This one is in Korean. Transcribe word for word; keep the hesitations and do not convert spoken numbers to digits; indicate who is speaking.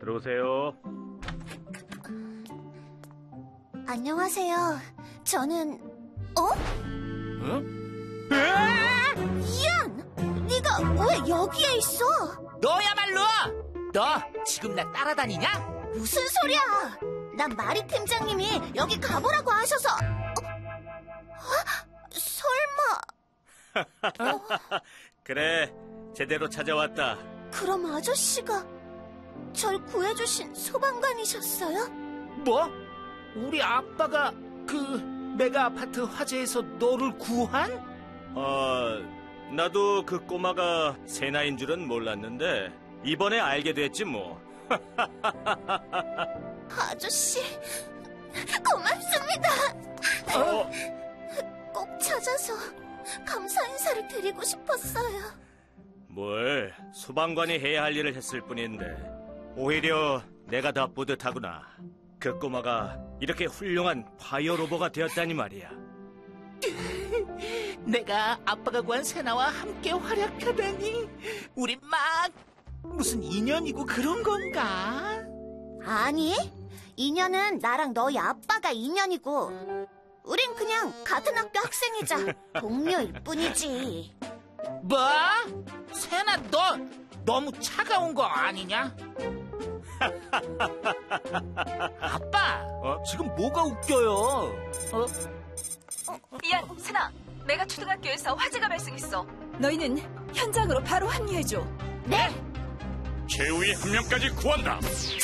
Speaker 1: 들어오세요.
Speaker 2: 안녕하세요. 저는... 어?
Speaker 3: 응?
Speaker 2: 이안! 네가 왜 여기에 있어?
Speaker 3: 너야말로! 너 지금 나 따라다니냐?
Speaker 2: 무슨 소리야? 난 마리 팀장님이 여기 가보라고 하셔서... 어? 설마...
Speaker 1: 그래, 제대로 찾아왔다.
Speaker 2: 그럼 아저씨가 절 구해주신 소방관이셨어요?
Speaker 3: 뭐? 우리 아빠가 그 메가 아파트 화재에서 너를 구한?
Speaker 1: 어, 나도 그 꼬마가 세나인 줄은 몰랐는데 이번에 알게 됐지 뭐.
Speaker 2: 아저씨, 고맙습니다.
Speaker 1: 어?
Speaker 2: 꼭 찾아서 감사 인사를 드리고 싶었어요.
Speaker 1: 뭘, 소방관이 해야 할 일을 했을 뿐인데 오히려 내가 더 뿌듯하구나. 그 꼬마가 이렇게 훌륭한 파이어 로버가 되었다니 말이야.
Speaker 3: 내가 아빠가 구한 세나와 함께 활약하다니 우리 막 무슨 인연이고 그런 건가?
Speaker 2: 아니, 인연은 나랑 너희 아빠가 인연이고 우린 그냥 같은 학교 학생이자 동료일 뿐이지.
Speaker 3: 뭐? 세나 너 너무 차가운 거 아니냐? 아빠,
Speaker 1: 어?
Speaker 3: 지금 뭐가 웃겨요? 어?
Speaker 4: 이안, 세나, 메가 초등학교에서 화재가 발생했어. 너희는 현장으로 바로 합류해줘.
Speaker 2: 네?
Speaker 1: 최후의 한 명까지 구한다.